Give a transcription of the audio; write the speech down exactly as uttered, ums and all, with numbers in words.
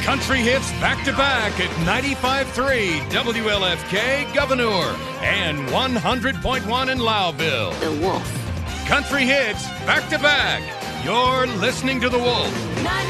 Country hits back-to-back at ninety-five point three W L F K Governor and one hundred point one in Lowville. The Wolf. Country hits back-to-back. You're listening to The Wolf.